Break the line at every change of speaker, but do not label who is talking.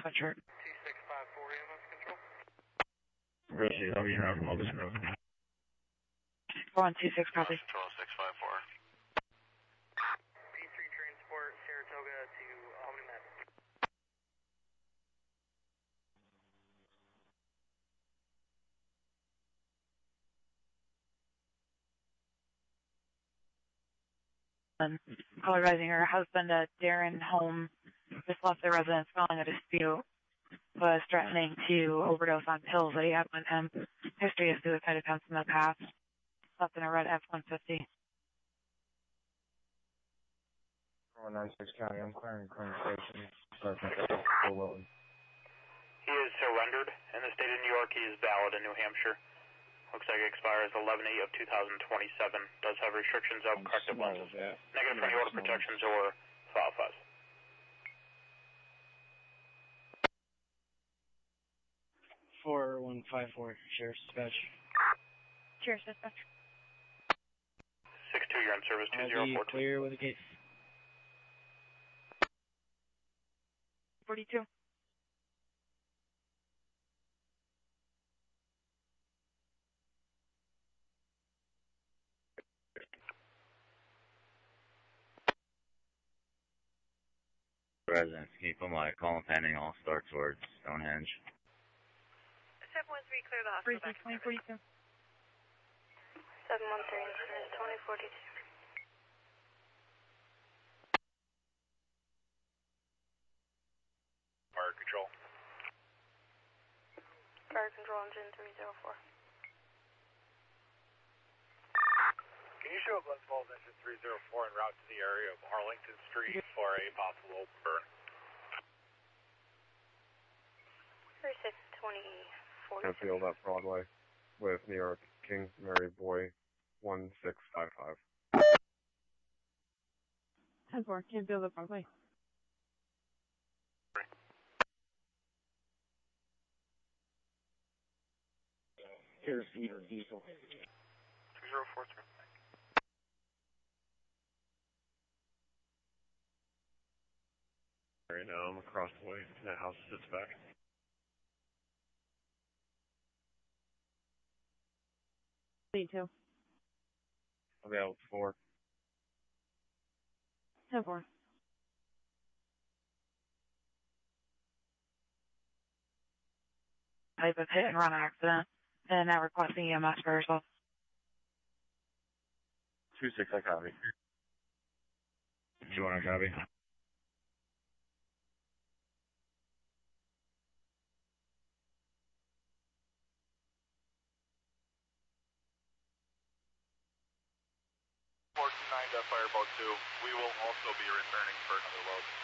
sweatshirt.
2654 EMS control.
Really, how are you having all this growth?
4126, copy.
Control 654. P3 transport Saratoga to Albany Med.
Call advising her husband, Darren Holm, just left the residence following a dispute, was threatening to overdose on pills that he had with him. History of suicide attempts in the past. Left in a red F-150.
496 County, I'm clearing Queen Station.
He is surrendered in the state of New York. He is valid in New Hampshire. Looks like it expires 11/8 of 2027. Does have restrictions of corrective lenses. Negative for any order protections or file fuzz.
$4154, Sheriff's Dispatch.
Cheers, dispatch.
6-2, you're on service
I'll be
2042.
clear with a gate.
42.
Residents, keep them light. Call pending. All start towards Stonehenge.
713, clear the hospital.
42.
713, incident 2042.
Fire control.
Fire control engine 304.
Can you show Glen Falls engine 304 en route to the area of Arlington Street for a possible burn?
362040.
Enfield at Broadway with New York King Mary Boy 1655.
10-4, can't feel the Broadway.
Here's Peter Diesel.
2043.
Right now I'm across the way. That house sits back.
Me too.
I'll be out 4.
10-4. Type of hit and run accident, and now requesting EMS for herself.
2-6, I copy. You want to copy?
Fireball 2. We will also be returning for another load.